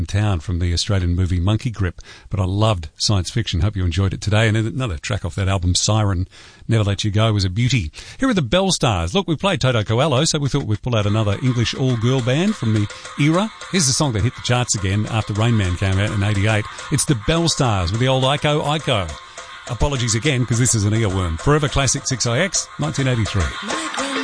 Town from the Australian movie Monkey Grip, but I loved science fiction. Hope you enjoyed it today. And another track off that album, Siren, Never Let You Go, was a beauty. Here are the Bell Stars. Look, we played Toto Coelho, so we thought we'd pull out another English all-girl band from the era. Here's the song that hit the charts again after Rain Man came out in 88. It's the Bell Stars with the old Iko Iko. Apologies again, because this is an earworm. Forever Classic 6IX, 1983.